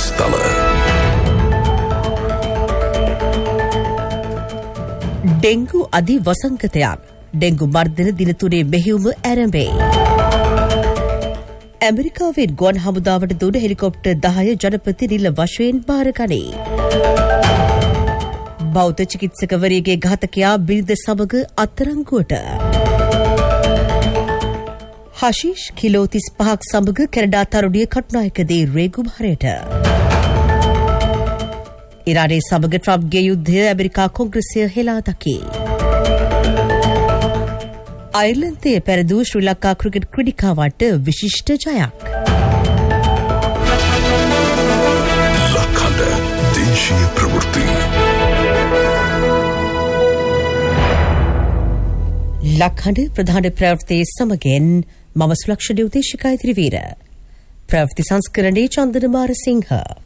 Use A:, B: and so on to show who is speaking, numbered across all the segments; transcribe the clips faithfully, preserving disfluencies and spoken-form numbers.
A: වස්තල.
B: Dengue අධි වසංගතයක්. Dengue මර්ධන දින තුනේ මෙහෙයුම ආරම්භයි. ඇමරිකාවේ ගුවන් හමුදාවට දුන හෙලිකොප්ටර් දහය ජනපති නිල වශයෙන් බාරගනී. බෞද්ධ චිකිත්සකවරියගේ ඝාතකයා බිරිඳ සමග අත්අඩංගුවට. හෂීෂ් කිලෝ තිස් පහක් සමග කැනඩා තරුණිය කටුනායකදී රේගුභාරයට. ඉරානයේ සමග ට්‍රම්ප්ගේ යුද්ධය ඇමරිකා කොංග්‍රසය හෙලා දකී. අයර්ලන්තයේ පැරදූ ශ්‍රී ලංකා ක්‍රිකට් ක්‍රීඩිකාවට විශිෂ්ට ජයක්.
A: ලක්හඬ දේශීය ප්‍රවෘත්ති.
B: ලක්හඬ ප්‍රධාන ප්‍රවෘත්ති සමගෙන් මම සුලක්ෂණ උදේශිකා ඉදිරිවීර. ප්‍රවෘත්ති සංස්කරණයේ චන්දනමාර සිංහ.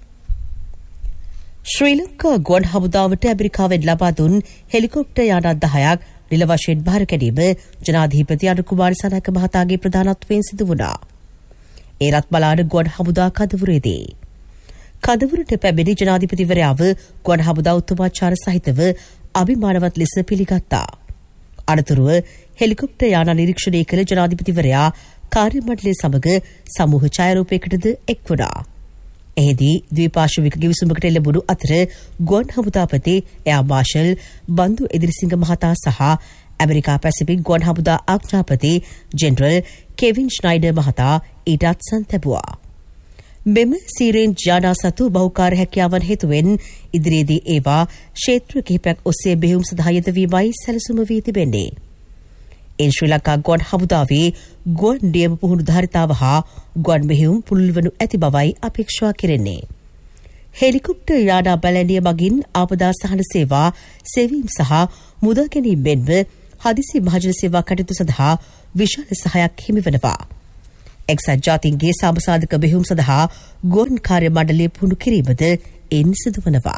B: ශ්‍රී ලංකා ගුවන් හමුදාවට ඇමරිකාවෙන් ලබා දුන් හෙලිකොප්ටර් යාන දහයක් නිල වශයෙන් බාර ගැනීම ජනාධිපති අනුකුමාර සනායක මහතාගේ ප්‍රධානත්වයෙන් සිදු වුණා. ඒ රත් බලාන ගුවන් හමුදා කඳවුරේදී. කඳවුරට පැමිණි ජනාධිපතිවරයාව ගුවන් හමුදා උත්තමාචාර සහිතව අභිමානවත් ලෙස පිළිගත්තා. අනතුරුව හෙලිකොප්ටර් යාන නිරීක්ෂණය කළ ජනාධිපතිවරයා කාර්ය මණ්ඩලය සමග සමූහ ඡායාරූපයකටද එක් වුණා. එහිදී ද්විපාර්ශ්වික ගිවිසුමකට ලැබුණු අතර ගුවන් හමුදාපති එයා මාෂල් බන්දු එදිරිසිංහ මහතා සහ ඇමරිකා පැසිෆික් ගුවන් හමුදා ආඥාපති ජෙනරල් කෙවින් ෂ්නයිඩර් මහතා ඊටත් සන්තැබුවා. මෙම සීරෙන් ජානා සතු බහුකාර හැකියාවන් හේතුවෙන් ඉදිරියේදී ඒවා ක්ෂේත්‍ර කිහිපයක් ඔස්සේ බෙහෙවුම් සඳහා යෙදවීමයි සැලසුම වී තිබෙන්නේ. එන් ශ්‍රී ලංකා ගුවන් හමුදාවේ ගුවන් නියම පුහුණු ධාරිතාව හා ගුවන් මෙහෙයුම් පුළුල්වනු ඇති බවයි අපේක්ෂා කෙරෙන්නේ. හෙලිකොප්ටර් යානා බැලැණිය මගින් ආපදා සහන සේවා සෙවීම් සහ මුදා ගැනීම මෙන්ම හදිසි මහජන සේවා කටයුතු සඳහා විශාල සහයක් හිමිවනවා. එක්සත් ජාතීන්ගේ සාමසාධක මෙහෙයුම් සඳහා ගුවන් කාර්ය මණ්ඩලය පුහුණු කිරීමද එන් සිදුවනවා.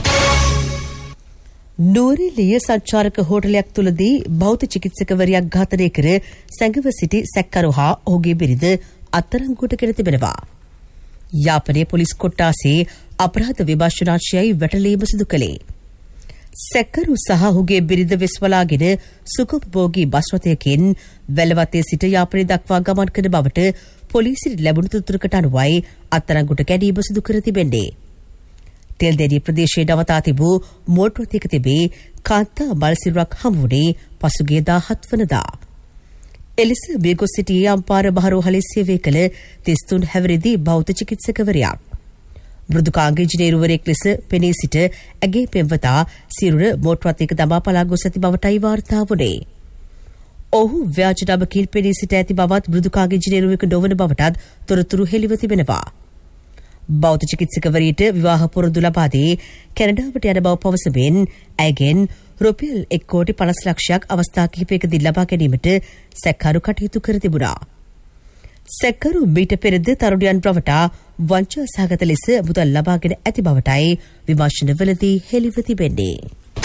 B: නෝරෙලිය සංචාරක හෝටලයක් තුලදී බෞද්ධ චිකිත්සකවරියක් ඝාතනය කර සැඟව සිටි සැකකරු හා ඔහුගේ බිරිඳ අත්අඩංගුවට ගෙන තිබෙනවා. යාපනයේ පොලිස් කොට්ටාසේ අපරාධ විමර්ශනාංශයයි වැටලීම සිදු කළේ. සැකකරු සහ ඔහුගේ බිරිඳ වෙස්වලාගෙන සුඛෝපභෝගී බස් රථයකින් වැලවතේ සිට යාපනය දක්වා ගමන් කරන බවට පොලිසියට ලැබුණු තොරතුරකට අනුවයි අත්අඩංගුවට ගැනීම සිදු කර තිබෙන්නේ. තෙල්දෙණිය ප්‍රදේශයේ නවතා තිබූ මෝටර් රථයක තිබී කාන්තා මල්සිරුවක් හමු වුණේ පසුගිය දාහත් වනදා. එලෙස මියගොස් සිටියේ අම්පාර මහරෝහලේ සේවය කළ තිස් තුන් හැවිරිදි බෞද්ධ චිකිත්සකවරියක්. මෘදුකාංග ඉංජිනේරුවරයෙක් ලෙස පෙනී සිට ඇගේ පෙම්වතා සිරුර මෝටර් රථයක දමා පලා ගොස් ඇති බවටයි වාර්තා වුණේ. ඔහු ව්‍යාජ නමකින් පෙනී සිට ඇති බවත් මෘදුකාංග ඉංජිනේරුවෙකු නොවන බවටත් තොරතුරු හෙළිව තිබෙනවා. බෞද්ධ චිකිත්සකවරියට විවාහ පොරොන්දු ලබා දී කැනඩාවට යන බව පවසමින් ඇයගෙන් රුපියල් එක් කෝටි පනස් ලක්ෂයක් අවස්ථා කිහිපයකදී ලබා ගැනීමට සැකකරු කටයුතු කර තිබුණා. සැකකරු මීට පෙරද තරුණයන් රවටා වංචා සහගත ලෙස මුදල් ලබාගෙන ඇති බවටයි විමර්ශනවලදී හෙළිව තිබෙන්නේ.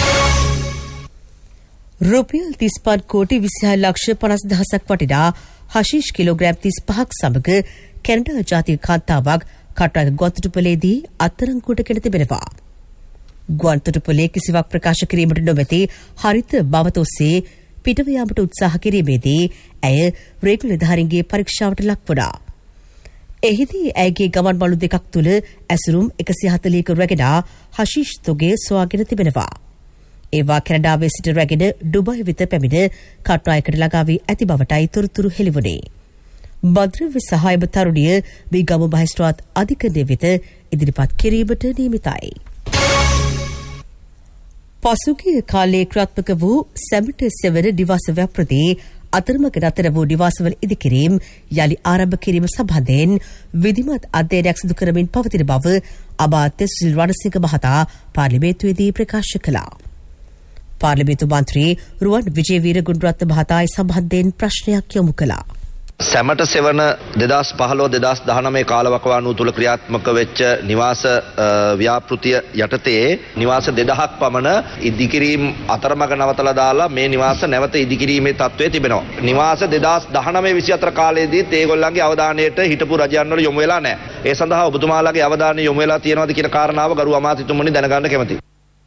B: රුපියල් තිස් පහ කෝටි විසිහය ලක්ෂ පනස් දහසක් වටිනා හෂීෂ් කිලෝග්‍රෑම් තිස් පහක් සමග කැනඩා ජාතික කාන්තාවක් කටුනායක ගුවන්තොටුපළේදී අත්අඩංගුවට ගෙන තිබෙනවා. ගුවන්තොටුපළේ කිසිවක් ප්‍රකාශ කිරීමට නොමැති හරිත බවත ඔස්සේ පිටව යාමට උත්සාහ කිරීමේදී ඇය රේගු නිලධාරීන්ගේ පරීක්ෂාවට ලක් වුණා. එහිදී ඇයගේ ගමන් මළු දෙකක් තුළ ඇසුරුම් එකසිය හතළිහක රැගෙන හෂීෂ් තොගේ සොයාගෙන තිබෙනවා. ඒවා කැනඩාවේ සිට රැගෙන ඩුබායි වෙත පැමිණ කටුනායකට ළඟා වී ඇති බවටයි තොරතුරු හෙළිවුණේ. මද්‍රව්‍ය සහායම තරුණිය මේ ගම මහේස්ත්‍රාත් අධිකරණය වෙත ඉදිරිපත් කිරීමට නියමිතයි. පසුගිය කාලයේ ක්‍රියාත්මක වූ සැමට සෙවන නිවාස ව්‍යාපෘතියේ අතරමඟ නතර වූ නිවාසවල ඉදිකිරීම යළි ආරම්භ කිරීම සම්බන්ධයෙන් විධිමත් අධ්‍යයනයක් සිදු කරමින් පවතින බව අමාත්‍ය සුසිල් රණසිංහ මහතා පාර්ලිමේන්තුවේදී ප්‍රකාශ කළා. පාර්ලිමේන්තු මන්ත්‍රී රුවන් විජේවීර ගුණරත්න මහතා ඒ සම්බන්ධයෙන් ප්‍රශ්නයක් යොමු කළා.
C: සැමට සෙවන දෙදහස් පහළොව දෙදහස් දහනවය කාලවකවානුව තුල ක්‍රියාත්මක වෙච්ච නිවාස ව්‍යාපෘතිය යටතේ නිවාස දෙදහක් පමණ ඉදිකිරීම අතරමඟ නවතලා දාලා මේ නිවාස නැවත ඉදිකිරීමේ තත්ත්වයේ තිබෙනවා. නිවාස දෙදහස් දහනවය විසිහතර කාලයේදීත් ඒගොල්ලන්ගේ අවධානයට හිටපු රජයන් වල යොමු වෙලා නැහැ. ඒ සඳහා ඔබතුමාලාගේ අවධානය යොමු වෙලා තියෙනවද කියන කාරණාව ගරු අමාත්‍යතුමනි දැනගන්න කැමතියි.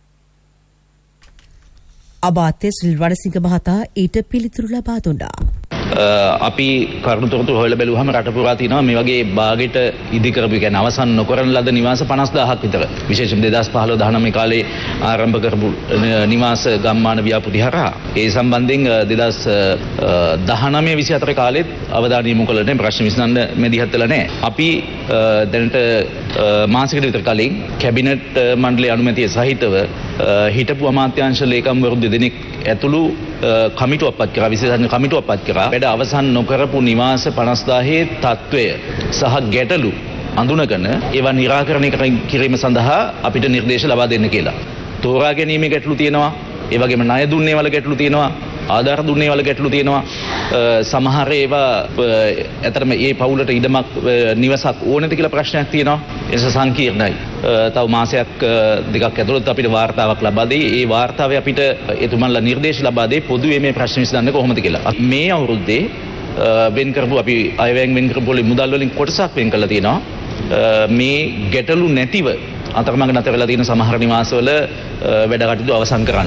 B: අමාත්‍ය සුනිල් රණසිංහ මහතා ඊට පිළිතුරු ලබා දුන්නා.
D: අපි කරුණු තොරතුරු හොයලා බැලුවහම රට පුරා තියෙනවා මේ වගේ බාගෙට ඉදි කරපු කියන්නේ අවසන් නොකරන ලද නිවාස පනස් දාහක් විතර. විශේෂයෙන් දෙදහස් පහළොව දහනවය කාලේ ආරම්භ කරපු නිවාස ගම්මාන ව්‍යාපෘති හරහා ඒ සම්බන්ධයෙන් දෙදහස් දහනවය විසිහතර කාලෙත් අවධානය යොමු කළේ නැහැ. ප්‍රශ්න විසඳන්න මෙදිහත් වෙලා නැහැ. අපි දැනට මාසිකට විතර කලින් කැබිනට් මණ්ඩලයේ අනුමැතිය සහිතව හිටපු අමාත්‍යාංශ ලේකම්වරු දෙදෙනෙක් ඇතුළු කමිටුවක් පත් කරා විශේෂඥ කමිටුවක් පත් කරා වැඩ අවසන් නොකරපු නිවාස පනස් දාහේ තත්ත්වය සහ ගැටලු අඳුනගෙන ඒවා निराකරණය කිරීම සඳහා අපිට නිර්දේශ ලබා දෙන්න කියලා. තෝරා ගැනීමේ ගැටලු තියෙනවා. ඒ වගේම ණය දුන්නේ වල ගැටලු තියෙනවා. ආධාර දුන්නේ වල ගැටලු තියෙනවා. සමහර ඒවා ඇතරම මේ පවුලට ඉඩමක් නිවසක් ඕනේද කියලා ප්‍රශ්නයක් තියෙනවා. ඒක සංකීර්ණයි. තව මාසයක් දෙකක් ඇතුළත අපිට වාර්තාවක් ලබා දෙයි. ඒ වාර්තාවේ අපිට එතුමන්ලා නිර්දේශ ලබා දෙයි පොදුවේ මේ ප්‍රශ්න විසඳන්නේ කොහොමද කියලා. මේ අවුරුද්දේ වෙන් කරපු අපි අයවැයෙන් වෙන් කරපු මුදල් වලින් කොටසක් වෙන් කරලා තියෙනවා. මේ ගැටලු නැතිව අතරමඟ නැතර වෙලා තියෙන සමහර නිවාසවල වැඩ කටයුතු අවසන් කරන්න.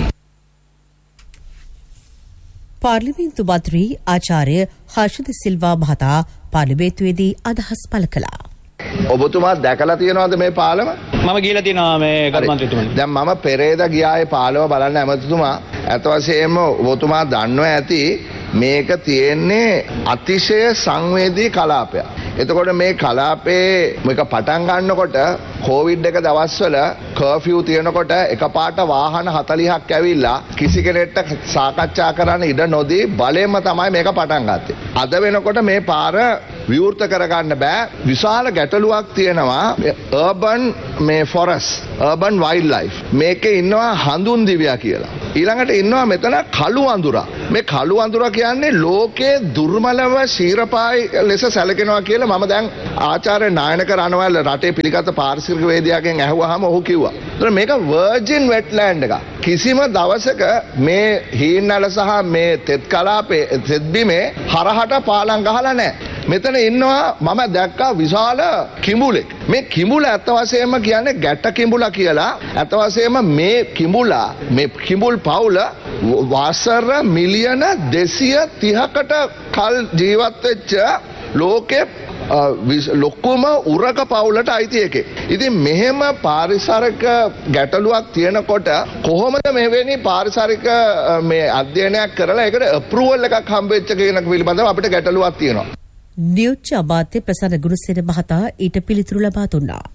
B: පාර්ලිමේන්තු මන්ත්‍රී ආචාර්ය හර්ෂද සිල්වා මහතා පාර්ලිමේන්තුවේදී අදහස් පළ කළා.
E: ඔබතුමා දැකලා තියෙනවද මේ පාලම?
F: මම ගිහලා තියෙනවා මේ ගරු මන්ත්‍රීතුමනි.
E: දැන් මම පෙරේද ගියායේ පාලම බලන්න ඇමතිතුමා. අත වශයෙන්ම ඔබතුමා දන්නවා ඇති මේක තියෙන්නේ අතිශය සංවේදී කලාපයක්. එතකොට මේ කලාපේ මේක පටන් ගන්නකොට කොවිඩ් එක දවස්වල කර්ෆියු තියෙනකොට එකපාරට වාහන හතළිහක් ඇවිල්ලා කිසි කෙනෙක්ට සාකච්ඡා කරන්න ඉඩ නොදී බලයෙන්ම තමයි මේක පටන් ගත්තේ. අද වෙනකොට මේ පාර විවෘත කරගන්න බෑ. විශාල ගැටලුවක් තියෙනවා urban මේ forest, urban wildlife. මේකේ ඉන්නවා හඳුන් දිව්‍යා කියලා. ඊළඟට ඉන්නවා මෙතන කළු අඳුරා. මේ කළු අඳුරා කියන්නේ ලෝකයේ දුර්මලව ශීරපායි ලෙස සැලකෙනවා කියලා මම දැන් ආචාර්ය නායක රණවැල් රටේ පිළිගත් පාරිසරිකවේදියාගෙන් ඇහුවාම ඔහු කිව්වා. ඒතර මේක වර්ජින් වෙට්ලෑන්ඩ් එකක්. කිසිම දවසක මේ හීන්නල සහ මේ තෙත් කලාපේ තෙත් බිමේ හරහට පාලම් ගහලා නැහැ. මෙතන ඉන්නවා මම දැක්කා විශාල කිඹුලෙක්. මේ කිඹුල ඇත්ත වශයෙන්ම කියන්නේ ගැට කිඹුලා කියලා. ඇත්ත වශයෙන්ම මේ කිඹුලා මේ කිඹුල් පවුල වසර මිලියන දෙසිය තිහකට කල් ජීවත් වෙච්ච ලෝකේ ලොකුම උරක පවුලට අයිති එකේ. ඉතින් මෙහෙම පාරිසරික ගැටලුවක් තියෙනකොට කොහොමද මෙවැනි පාරිසරික මේ අධ්‍යයනයක් කරලා ඒකට අප්‍රූවල් එකක් හම්බෙච්ච කියන පිළිබඳව අපිට ගැටලුවක් තියෙනවා.
B: නියෝජ්‍ය අමාත්‍ය ප්‍රසන්න ගුණසේන මහතා ඊට පිළිතුරු ලබා දුන්නා.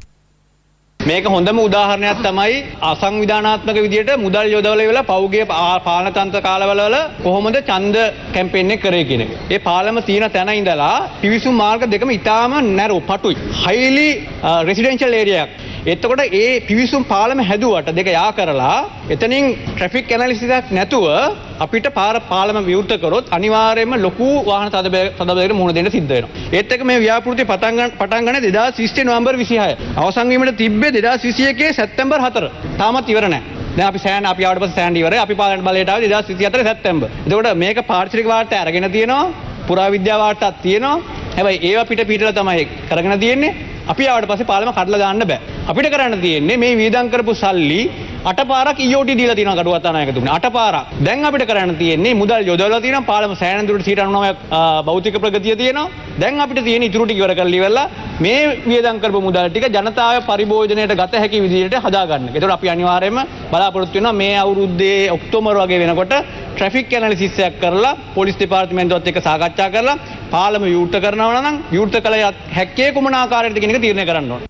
F: මේක හොඳම උදාහරණයක් තමයි අසංවිධානාත්මක විදියට මුදල් යොදවලා ඉවලා පෞගේ පාලන තන්ත්‍ර කාලවල කොහොමද ඡන්ද කැම්පේන් එක කරේ කියන එක. ඒ පාලම තියෙන තැන ඉඳලා පිවිසුම් මාර්ග දෙකම ඉතාම නැරෝ පටුයි. highly residential area එකක්. එතකොට ඒ පිවිසුම් පාලම හැදුවට දෙක යා කරලා එතනින් ට්‍රැෆික් ඇනලිසිස් එකක් නැතුව අපිට පාර පාලම විවෘත කරොත් අනිවාර්යයෙන්ම ලොකු වාහන තදබලයකට මුහුණ දෙන්න සිද්ධ වෙනවා. ඒත් එක්ක මේ ව්‍යාපෘති පටන් ගන්න පටන් ගන්නේ දෙදාස් විස්සේ නොවැම්බර් විසිහය. අවසන් වීමට තිබ්බේ දෙදාස් විසි එකේ සැප්තැම්බර් හතර. තාමත් ඉවර නැහැ. දැන් අපි සෑන් අපි ආවට පස්සේ සෑන් ඉවරයි. අපි පාලන බලයට ආවේ දෙදාස් විසිහතර සැප්තැම්බර්. එතකොට මේක පාරිසරික වාර්තා අරගෙන තියෙනවා. පුරාවිද්‍යා වාර්තාවක් තියෙනවා. හැබැයි ඒවා පිට පිටලා තමයි කරගෙන තියෙන්නේ. අපි ආවට පස්සේ පාලම කඩලා දාන්න බෑ. අපිට කරන්න තියෙන්නේ මේ වීදම් කරපු සල්ලි අට පාරක් E O T දීලා තියෙනවා කඩුවත්තා නායකතුමනි. අට පාරක්. දැන් අපිට කරන්න තියෙන්නේ මුදල් යොදවලා තියෙනවා පාලම සෑහෙන දුරට සියයට අනූනවයක් භෞතික ප්‍රගතිය තියෙනවා. දැන් අපිට තියෙන ඉතුරු ටික ඉවර කරලා ඉවරලා මේ වීදම් කරපු මුදල් ටික ජනතාව පරිභෝජනයට ගත හැකි විදිහට හදා ගන්න. ඒතකොට අපි අනිවාර්යයෙන්ම බලාපොරොත්තු වෙනවා මේ අවුරුද්දේ ඔක්තෝබර් වගේ වෙනකොට ට්‍රැෆික් ඇනලිසිස් එකක් කරලා පොලිස් දෙපාර්තමේන්තුවත් එක්ක සාකච්ඡා කරලා පාලම විවෘත කරනවා නම් විවෘත කළ හැක්කේ කුමන ආකාරයකටද කියන එක තීරණය කරන්න ඕනේ.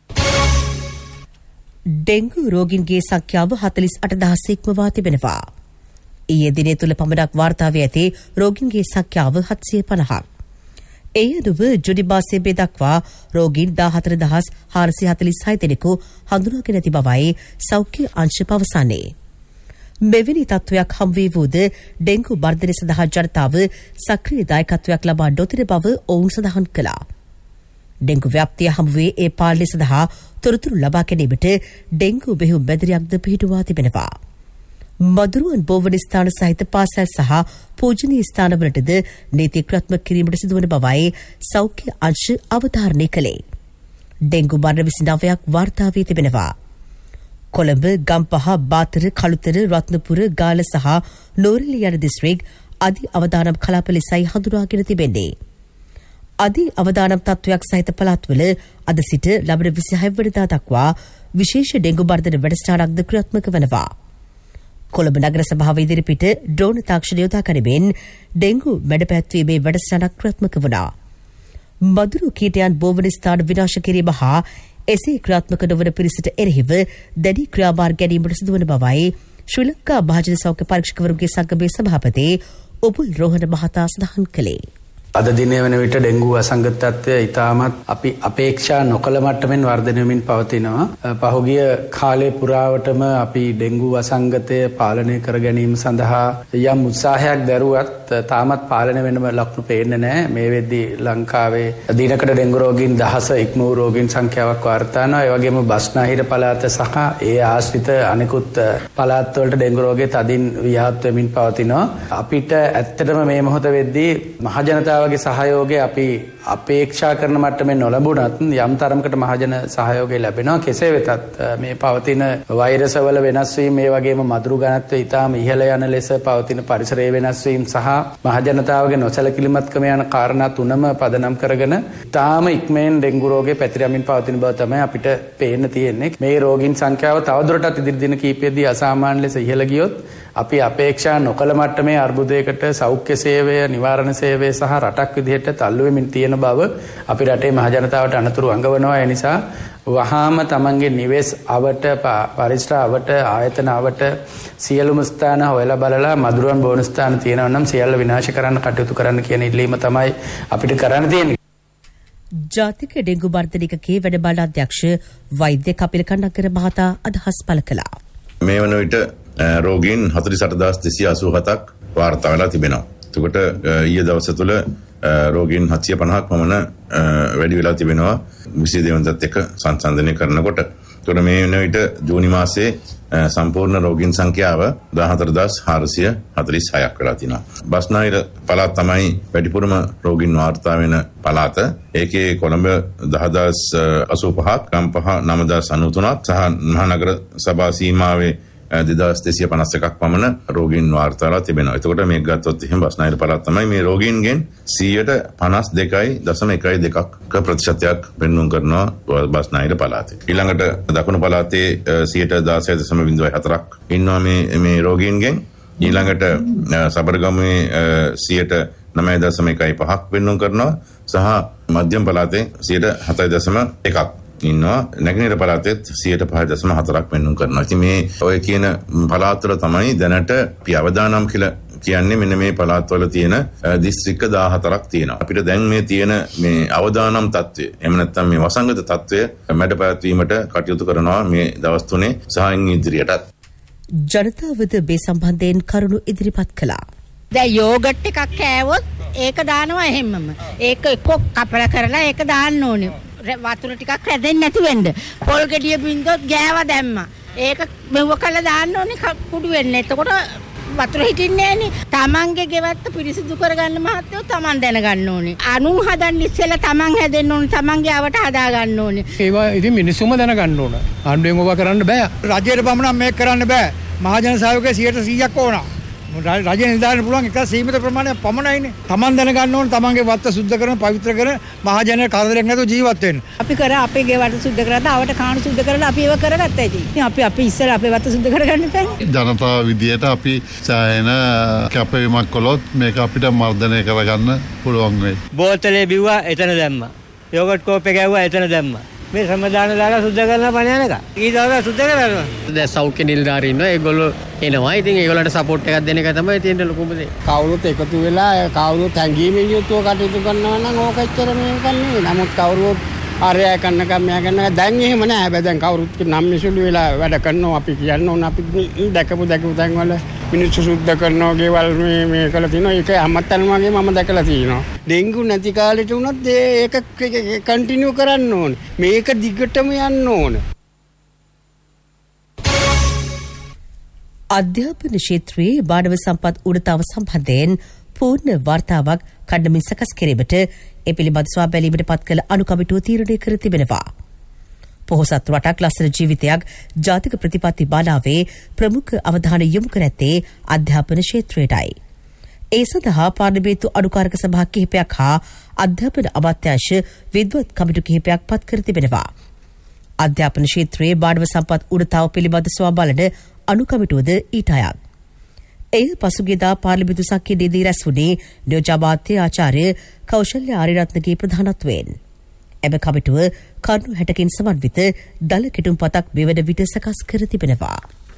B: ඩෙංගු රෝගීන්ගේ සංඛ්‍යාව හතළිස් අට දහස් ඉක්මවා තිබෙනවා. ඊයේ දිනේ තුල පමණක් වාර්තා වී ඇති රෝගීන්ගේ සංඛ්‍යාව හත්සිය පනහක්. ඒ අනුව ජුනි මාසයේ දක්වා රෝගීන් දාහතර දහස් හාරසිය හතළිස් හය දෙනෙකු හඳුනාගෙන ඇති බවයි සෞඛ්‍ය අංශ පවසන්නේ. මෙවැනි තත්ත්වයක් හම්වී වූද ඩෙංගු වර්ධනය සඳහා ජනතාව සක්‍රීය දායකත්වයක් ලබා නොතින බව ඔවුන් සඳහන් කළා. ඩෙංගු ව්‍යාප්තිය හමුවේ ඒ පාලනය සඳහා තොරතුරු ලබා ගැනීමට ඩෙංගු බෙහෙවුම් මැදිරියක්ද පිහිටුවා තිබෙනවා. මදුරුවන් බෝවන ස්ථාන සහිත පාසල් සහ පූජනීය ස්ථානවලටද නීති ක්‍රියාත්මක කිරීමට සිදුවන බවයි සෞඛ්‍ය අංශ අවධාරණය කළේ. ඩෙංගු මරණ විසිනවයක් වාර්තා වී තිබෙනවා. කොළඹ, ගම්පහ, බාතර, කළුතර, රත්නපුර, ගාල සහ නෝරෙලිය යන දිස්ත්‍රික් අධි අවදානම් කලාප ලෙසයි හඳුනාගෙන තිබෙන්නේ. අධි අවදානම් තත්ත්වයක් සහිත පළාත්වල අද සිට ලබන විසිහය වෙනිදා දක්වා විශේෂ ඩෙංගු මර්ධන වැඩසටහනක්ද ක්‍රියාත්මක වනවා. කොළඹ නගර සභාව ඉදිරිපිට ඩ්‍රෝන තාක්ෂණය යොදා ගනිමින් ඩෙංගු මැඩ පැවැත්වීමේ වැඩසටහනක් ක්‍රියාත්මක වුණා. මදුරු කීටයන් බෝවන ස්ථාන විනාශ කිරීම හා එසේ ක්‍රියාත්මක නොවන පිරිසට එරෙහිව දැඩි ක්‍රියාමාර්ග ගැනීමට සිදුවන බවයි ශ්‍රී ලංකා මහජන සෞඛ්‍ය පරීක්ෂකවරුන්ගේ සංගමේ සභාපති උපුල් රෝහණ මහතා සඳහන් කළේ.
G: අද දිනය වන විට ඩෙංගු අසංගත තත්ත්වය ඉතාමත් අපි අපේක්ෂා නොකළ මට්ටමින් වර්ධනය වෙමින් පවතිනවා. පහුගිය කාලේ පුරාවටම අපි ඩෙංගු අසංගතය පාලනය කර ගැනීම සඳහා යම් උත්සාහයක් දැරුවත් තාමත් පාලනය වෙනම ලක්ෂණ පේන්නේ නැහැ. මේ වෙද්දී ලංකාවේ දිනකට ඩෙංගු රෝගීන් දහස ඉක්ම වූ රෝගීන් සංඛ්‍යාවක් වාර්තා වෙනවා. ඒ වගේම බස්නාහිර පළාත සහ ඒ ආශ්‍රිත අනෙකුත් පළාත් වලට ඩෙංගු රෝගය තදින් ව්‍යාප්ත වෙමින් පවතිනවා. අපිට ඇත්තටම මේ මොහොත වෙද්දී මහජනතාව වගේ සහයෝගය අපි අපේක්ෂා කරන මට්ටමේ නොලැබුණත් යම් තරමකට මහජන සහයෝගය ලැබෙනවා. කෙසේ වෙතත් මේ පවතින වෛරස් වල වෙනස් වීම, මේ වගේම මදුරු ඝනත්වය ඉතාම ඉහළ යන ලෙස පවතින පරිසරයේ වෙනස් වීම සහ මහජනතාවගේ නොසැලකිලිමත්කම යන කාරණා තුනම පදනම් කරගෙන ඉතාම ඉක්මෙන් ඩෙංගු රෝගය පැතිරෙමින් පවතින බව තමයි අපිට පේන්න තියෙන්නේ. මේ රෝගීන් සංඛ්‍යාව තවදුරටත් ඉදිරි දින කිහිපෙදී අසාමාන්‍ය ලෙස ඉහළ ගියොත් අපි අපේක්ෂා නොකළ මට්ටමේ අර්බුදයකට සෞඛ්‍ය සේවය, නිවාරණ සේවය සහ රටක් විදිහට තල්ලු වෙමින් තියෙන බව අපි රටේ මහජනතාවට අනතුරු අඟවනවා. ඒ නිසා වහාම තමන්ගේ නිවෙස් අවට, පරිසර අවට, ආයතන අවට සියලුම ස්ථාන හොයලා බලලා මදුරුවන් බෝන ස්ථාන තියෙනවා නම් සියල්ල විනාශ කරන්න කටයුතු කරන්න කියන ඉල්ලීම තමයි අපිට කරන්න තියෙන්නේ.
B: ජාතික ඩෙංගු වර්ධනිකකේ වැඩබාල අධ්‍යක්ෂ වෛද්‍ය කපිල කණ්ඩක්කර මහතා අදහස් පළ කළා.
H: මේ වන විට රෝගීන් හතළිස් අට හදාස් දෙසිය අසූ හතක් වාර්තා වෙලා තිබෙනවා. එතකොට ඊයේ දවස තුළ රෝගීන් හත්සිය පනහක් පමණ වැඩි වෙලා තිබෙනවා විසි දෙවනදත් එක්ක සංසන්දනය කරනකොට. එතකොට මේ වෙන විට ජූනි මාසයේ සම්පූර්ණ රෝගීන් සංඛ්‍යාව දහහතර හදාස් හාරසිය හතළිස් හයක් වෙලා තිනවා. බස්නාහිර පළාත තමයි වැඩිපුරම රෝගීන් වාර්තා වෙන පළාත. ඒකේ කොළඹ දහදාස් අසූ පහක්, ගම්පහ නවදාස් අනූ තුනක් සහ මහනගර සභා සීමාවේ දෙදාස් දෙසිය පනස් එකක් පමණ රෝගීන් වාර්තා වෙලා තිබෙනවා. එතකොට මේක ගත්තොත් එහෙම බස්නාහිර පළාත තමයි මේ රෝගීන්ගෙන් සියයට පනස් දෙකයි දශම එකයි දෙකක් ප්‍රතිශතයක් පෙන්නුම් කරනවා බස්නාහිර පළාතේ. ඊළඟට දකුණු පළාතේ සියයට දාසය දශම බිංදුවයි හතරක් ඉන්නවා මේ මේ රෝගීන්ගෙන්. ඊළඟට සබරගමුවේ සියයට නවය දශම එකයි පහක් පෙන්නුම් කරනවා සහ මධ්‍යම පළාතේ සියයට හතයි දශම එකක් ඉන්නවා. නැගෙනහිර පළාතෙත් සියයට පහ දශම හතරක් පෙන්නුම් කරනවා. ඉතින් මේ ඔය කියන පළාත්වල තමයි දැනට අපි අවදානම් කියලා කියන්නේ මෙන්න මේ පළාත්වල තියෙන දිස්ත්‍රික්ක දාහතරක් තියෙනවා. අපිට දැන් මේ තියෙන මේ අවදානම් තත්ත්වය, එහෙම නැත්නම් මේ වසංගත තත්ත්වය මැඩ පැවැත්වීමට කටයුතු කරනවා මේ දවස් තුනේ සහ ඉදිරියටත්.
B: ජනතාවද මේ සම්බන්ධයෙන් කරුණු ඉදිරිපත් කළා.
I: දැන් යෝගට් එකක් කෑවොත් ඒක දානවා එහෙමම. ඒක එක්ක කපලා කරලා ඒක දාන්න ඕනේ. වතුර ටිකක් රැඳෙන්නේ නැති වෙන්න. පොල් ගෙඩිය බින්දොත් ගෑව දැම්මා. ඒක මෙව කළා දාන්න ඕනේ කුඩු වෙන්න. එතකොට වතුර හිටින්නේ නැහනේ. තමන්ගේ ගෙවත්ත පිරිසිදු කරගන්න මහත්තයෝ තමන් දැනගන්න ඕනේ. අනුන් හදන්න ඉස්සෙල්ලා තමන් හැදෙන්න ඕනේ. තමන්ගේ අවට හදා ගන්න ඕනේ.
J: ඒවා ඉතින් මිනිස්සුම දැනගන්න ඕන. ආණ්ඩුවෙන් ඕවා කරන්න බෑ. රජයට පමණක් මේක කරන්න බෑ. මහජන සහයෝගය සියයට සීයක් ඕන. රජය නිලධාරීන් පුළුවන් එක සීමිත ප්‍රමාණයක් පමණයිනේ. තමන් දැනගන්න ඕනේ තමන්ගේ වත්ත සුද්ධ කරන, පවිත්‍ර කරන මහජන කරදරයක් නැතුව ජීවත් වෙන්න.
I: අපි කර අපේ ගෙවල් සුද්ධ කරලා ආවට කාණු සුද්ධ කරලා අපි ඒව කරගත්තා ඉතින්. ඉතින් අපි අපි ඉස්සෙල්ලා අපේ වත්ත සුද්ධ කරගන්න බෑ.
K: ජනතාව විදියට අපි සෑහෙන කැපවීමක් කළොත් මේක අපිට මර්ධනය කරගන්න පුළුවන් වෙයි.
F: බෝතලේ බිව්වා එතන දැම්මා. යෝගට් කෝප් එක ගැව්වා එතන දැම්මා. මේ සම්මදාන දාලා සුද්ධ කරලා පණ යනක. ඊ දවස් සුද්ධ කරනවා.
J: දැන් සෞඛ්‍ය නිලධාරීන් ඉන්නවා. ඒගොල්ලෝ එනවා. ඉතින් ඒගොල්ලන්ට සපෝට් එකක් දෙන එක තමයි තියෙන ලොකුම දේ.
L: කවුරුත් එකතු වෙලා කවුරුත් හැංගීමෙන් යුතුව කටයුතු කරනවා නම් ඕක එච්චර මේක නෙවෙයි. නමුත් කවුරුත් ආරය කරනකම් මෙයා කරනකම් දැන් එහෙම නෑ. හැබැයි දැන් කවුරුත් නම් මිසුළු වෙලා වැඩ කරනවා. අපි කියන්න ඕන අපි දැකපු දැකපු තැන් වල මිනිස්සු සුද්ධ කරනවා ගෙවල් මේ මේ කළා තියෙනවා. ඒක අම්මත්තන් වගේ මම දැකලා තියෙනවා. ඩෙන්ගු නැති කාලෙට උනත් ඒක කන්ටිනියු කරන්න ඕන. මේක දිගටම යන්න ඕන.
B: අධ්‍යාපන ක්ෂේත්‍රයේ මානව සම්පත් උඩතාව සම්බන්ධයෙන් පූර්ණ වාර්තාවක් කණ්ඩමින් සකස් කිරීමට ඒ පිළිබඳ ස්වාබැලීමට පත් කළ අනුකමිටුව තීරණය කර තිබෙනවා. පොහොසත් රටක් ලස්සන ජීවිතයක් ජාතික ප්‍රතිපත්ති මාලාවේ ප්‍රමුඛ අවධානය යොමු කර ඇත්තේ අධ්‍යාපන ක්ෂේත්‍රයටයි. ඒ සඳහා පාර්ලිමේන්තු අනුකාරක සභා කිහිපයක් හා අධ්‍යාපන අමාත්‍යාංශ විද්වත් කමිටු කිහිපයක් පත් කර තිබෙනවා. අධ්‍යාපන ක්ෂේත්‍රයේ මානව සම්පත් උඩතාව පිළිබඳ සොයා බලන අනුකමිටුවද ඊට අයත්. එය පසුගියදා පාර්ලිමේන්තු සංකීර්ණයේදී රැස් වුණේ නියෝජ්‍යාමාත්‍ය ආචාර්ය කෞශල්‍ය ආරියරත්නගේ ප්‍රධානත්වයෙන්. එම කමිටුව කරුණු හැටකින් සමන්විත දල කෙටුම්පතක් මෙවන විට සකස් කර තිබෙනවා.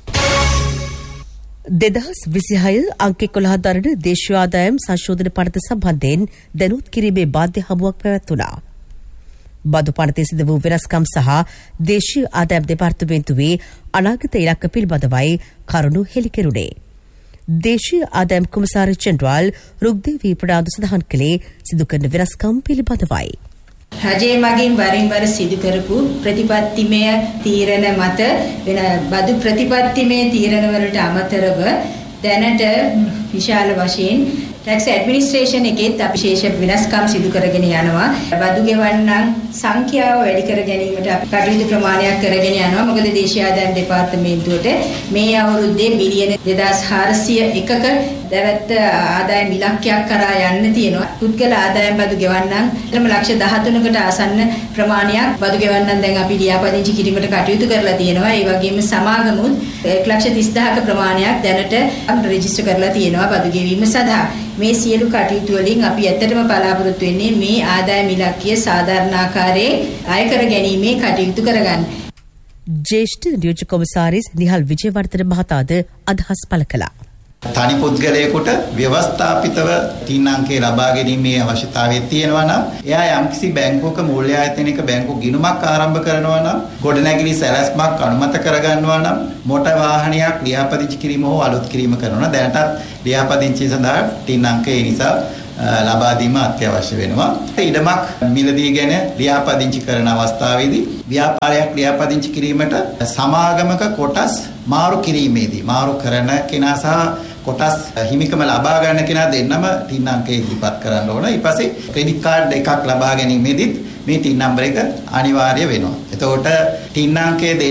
B: දෙදහස් විසිහය අංක එකොළහ දරන දේශීය ආදායම් සංශෝධන පනත සම්බන්ධයෙන් දැනුත් කිරීමේ බාධ්‍ය හමුවක් පැවැත්වුණා. බදු පනතේ සිදු වූ වෙනස්කම් සහ දේශීය ආදායම් දෙපාර්තමේන්තුවේ අනාගත ඉලක්ක පිළිබඳවයි කරුණු හෙළි කෙරුණේ. දේශීය ආදායම් කොමසාරි ජෙනරාල් රුක්දේවී ප්‍රනාන්දු සඳහන් කළේ සිදු කරන වෙනස්කම් පිළිබඳවයි.
M: රජයේ මගින් වරින් වර සිදු කරපු ප්‍රතිපත්තිමය තීරණ මත වෙන බදු ප්‍රතිපත්තිමය තීරණ වලට අමතරව දැනට විශාල වශයෙන් ටැක්ස් ඇඩ්මිනිස්ට්‍රේෂන් එකේත් අපි විශේෂ වෙනස්කම් සිදු කරගෙන යනවා. බදු ගෙවන්නන් සංඛ්‍යාව වැඩි කර ගැනීමට අපි කටයුතු ප්‍රමාණයක් කරගෙන යනවා. මොකද දේශීය ආදායම් දෙපාර්තමේන්තුවට මේ අවුරුද්දේ බිලියන දෙදාස් හාරසිය එකක දැවැත්ත ආදායම් ඉලක්කයක් කරා යන්න තියෙනවා. පුද්ගල ආදායම් බදු ගෙවන්නන් තරම ලක්ෂ දහතුනකට ආසන්න ප්‍රමාණයක් බදු ගෙවන්නන් දැන් අපි ලියාපදිංචි කිරීමට කටයුතු කරලා තියෙනවා. ඒ වගේම සමාගමුත් එක් ලක්ෂ තිස් දහක ප්‍රමාණයක් දැනට රෙජිස්ටර් කරලා තියෙනවා බදු ගෙවීම සඳහා. මේ සියලු කටයුතු වලින් අපි ඇත්තටම බලාපොරොත්තු වෙන්නේ මේ ආදායම් ඉලක්කය සාධාරණ ආකාරයේ අය කර ගැනීමේ කටයුතු කරගන්න.
B: ජ්‍යෙෂ්ඨ නියෝජ්‍ය කොමසාරිස් නිහල් විජේවර්ධන මහතාද අදහස් පළ කළා.
N: තනි පුද්ගලයෙකුට ව්‍යවස්ථාපිතව තින් අංකේ ලබා ගැනීමේ අවශ්‍යතාවය තියෙනවා නම් එයා යම්කිසි බැංකුවක මූල්‍ය ආයතනයක බැංකු ගිණුමක් ආරම්භ කරනවා නම් ගොඩනැගිලි සැලැස්මක් අනුමත කරගන්නවා නම් මොටර් වාහනයක් ලියාපදිංචි කිරීම හෝ අලුත් කිරීම කරනවා දැනටත් ලියාපදිංචි සඳහා තින් අංකය නිසා ලබා දීම අත්‍යවශ්‍ය වෙනවා. ඉඩමක් මිලදීගෙන ලියාපදිංචි කරන අවස්ථාවේදී ව්‍යාපාරයක් ලියාපදිංචි කිරීමට සමාගමක කොටස් මාරු කිරීමේදී මාරු කරන කෙනා සහ කොටස් හිමිකම ලබා ගන්න කෙනා දෙන්නම තින් අංකය ඉදිරිපත් කරන්න ඕන. ඊපස්සේ ක්‍රෙඩිට් කාඩ් එකක් ලබා ගැනීමේදීත් මේ තින් නම්බර එක අනිවාර්ය වෙනවා. එතකොට තින් අංකය